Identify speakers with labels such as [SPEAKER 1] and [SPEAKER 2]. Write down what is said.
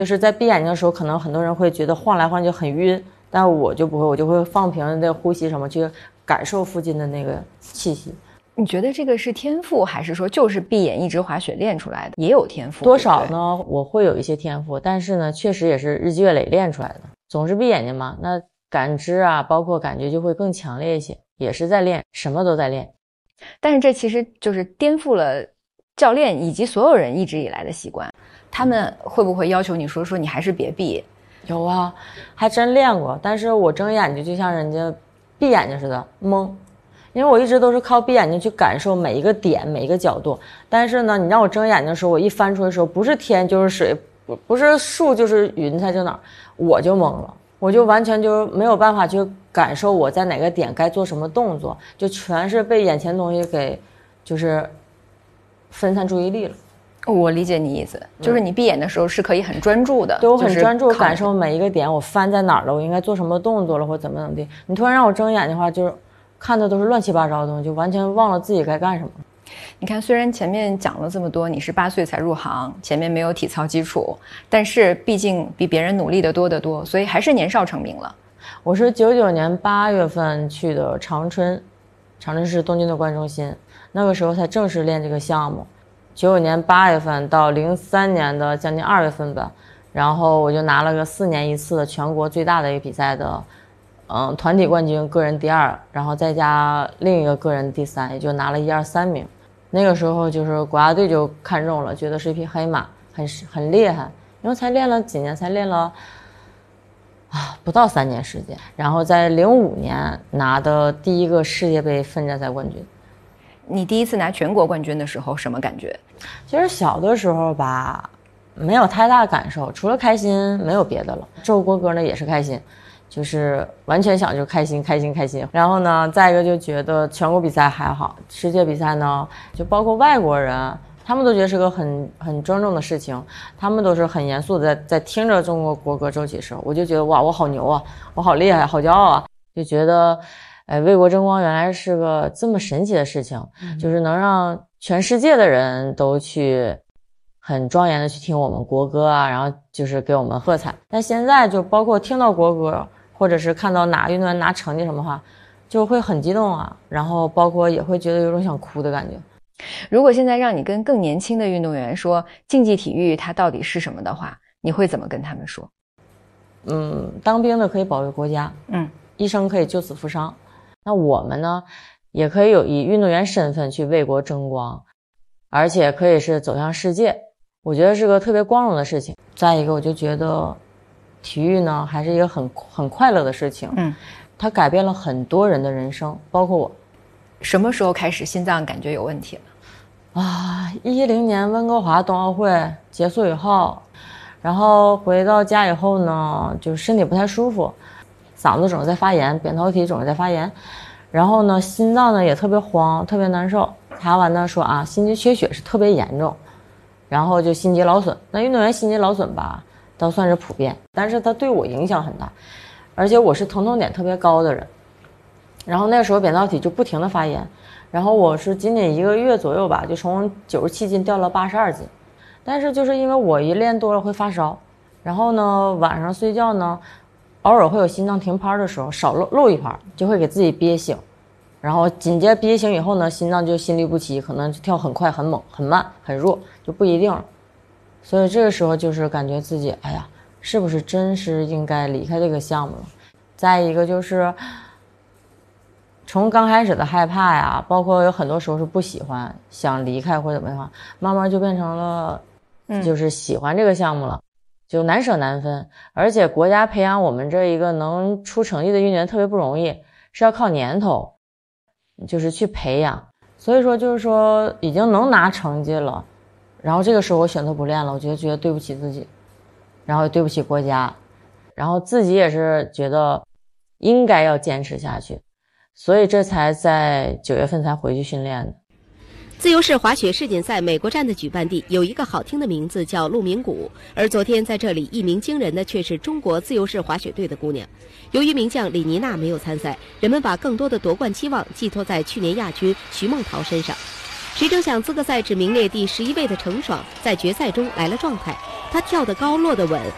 [SPEAKER 1] 就是在闭眼睛的时候，可能很多人会觉得晃来晃去很晕，但我就不会，我就会放平的呼吸什么，去感受附近的那个气息。
[SPEAKER 2] 你觉得这个是天赋，还是说就是闭眼一直滑雪练出来的？也有天赋，
[SPEAKER 1] 多少呢？我会有一些天赋，但是呢，确实也是日积月累练出来的。总是闭眼睛嘛，那感知啊，包括感觉就会更强烈一些，也是在练，什么都在练。
[SPEAKER 2] 但是这其实就是颠覆了教练以及所有人一直以来的习惯。他们会不会要求你说你还是别闭？
[SPEAKER 1] 有啊，还真练过，但是我睁眼睛就像人家闭眼睛似的懵。因为我一直都是靠闭眼睛去感受每一个点每一个角度，但是呢你让我睁眼睛的时候，我一翻出来的时候，不是天就是水，不是树就是云彩就哪儿，我就懵了，我就完全就没有办法去感受我在哪个点该做什么动作，就全是被眼前东西给就是分散注意力了。
[SPEAKER 2] 我理解你意思，就是你闭眼的时候是可以很专注的。
[SPEAKER 1] 对，我很专注感受每一个点，我翻在哪儿了，我应该做什么动作了，或怎么地。你突然让我睁眼的话，就是看的都是乱七八糟的东西，就完全忘了自己该干什么。
[SPEAKER 2] 你看，虽然前面讲了这么多，你是8岁才入行，前面没有体操基础，但是毕竟比别人努力的多得多，所以还是年少成名了。
[SPEAKER 1] 我是99年8月份去的长春是东京的观中心，那个时候才正式练这个项目。99年8月份到03年的将近2月份吧，然后我就拿了个4年一次的全国最大的一个比赛的团体冠军，个人第2，然后再加另一个个人第3，也就拿了1、2、3名。那个时候就是国家队就看中了，觉得是一匹黑马，很厉害。因为才练了几年，才练了不到3年时间，然后在05年拿的第一个世界杯分站赛冠军。
[SPEAKER 2] 你第一次拿全国冠军的时候什么感觉？
[SPEAKER 1] 其实小的时候吧，没有太大感受，除了开心没有别的了。奏国歌呢也是开心，就是完全想就开心。然后呢，再一个就觉得全国比赛还好，世界比赛呢，就包括外国人，他们都觉得是个很庄重的事情，他们都是很严肃的在听着中国国歌奏起的时候，我就觉得哇，我好牛啊，我好厉害，好骄傲啊，就觉得为国争光原来是个这么神奇的事情，就是能让全世界的人都去很庄严的去听我们国歌啊，然后就是给我们喝彩。但现在就包括听到国歌，或者是看到哪个运动员拿成绩什么话，就会很激动啊，然后包括也会觉得有种想哭的感觉。
[SPEAKER 2] 如果现在让你跟更年轻的运动员说竞技体育它到底是什么的话，你会怎么跟他们说？
[SPEAKER 1] 当兵的可以保卫国家，医生可以救死扶伤，那我们呢也可以以运动员身份去为国争光，而且可以是走向世界，我觉得是个特别光荣的事情。再一个，我就觉得体育呢还是一个很快乐的事情，它改变了很多人的人生，包括我。
[SPEAKER 2] 什么时候开始心脏感觉有问题了
[SPEAKER 1] ？10年温哥华冬奥会结束以后，然后回到家以后呢，就身体不太舒服，嗓子总是在发炎，扁桃体总是在发炎，然后呢心脏呢也特别慌，特别难受。查完呢说心肌缺血是特别严重，然后就心肌劳损。那运动员心肌劳损吧倒算是普遍，但是它对我影响很大，而且我是疼痛点特别高的人，然后那个时候扁桃体就不停的发炎，然后我是仅仅1个月左右吧，就从97斤掉了82斤。但是就是因为我一练多了会发烧，然后呢晚上睡觉呢偶尔会有心脏停拍的时候，少漏一拍就会给自己憋醒，然后紧接着憋醒以后呢，心脏就心律不齐，可能就跳很快很猛很慢很弱，就不一定了。所以这个时候就是感觉自己是不是真是应该离开这个项目了。再一个就是从刚开始的害怕呀，包括有很多时候是不喜欢想离开或者怎么样，慢慢就变成了就是喜欢这个项目了，就难舍难分。而且国家培养我们这一个能出成绩的运动员特别不容易，是要靠年头就是去培养，所以说就是说已经能拿成绩了，然后这个时候我选择不练了，我觉得对不起自己，然后对不起国家，然后自己也是觉得应该要坚持下去，所以这才在9月份才回去训练的。
[SPEAKER 3] 自由式滑雪世锦赛美国站的举办地有一个好听的名字叫鹿鸣谷，而昨天在这里一鸣惊人的却是中国自由式滑雪队的姑娘。由于名将李妮娜没有参赛，人们把更多的夺冠期望寄托在去年亚军徐梦桃身上。谁成想资格赛只名列第11位的程爽在决赛中来了状态，她跳得高落得稳，